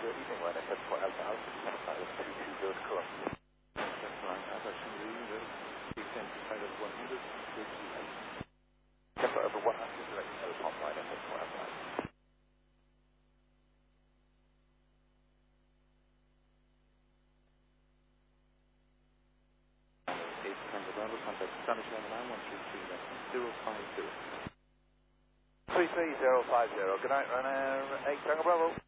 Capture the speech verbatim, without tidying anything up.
Good evening, Ryanair seven four Alpha Alpha, Channel Pilot two two zero to Columbia. That's right, Alpha Shunri, descend to Pilot one hundred, good evening. Tempo over one hundred, direct telecom, Ryanair seven four Alpha Alpha. eight Tango Bravo, contact Spanish one nine one three three, zero five zero. three three zero five zero, good night, Ryanair eight Tango Bravo.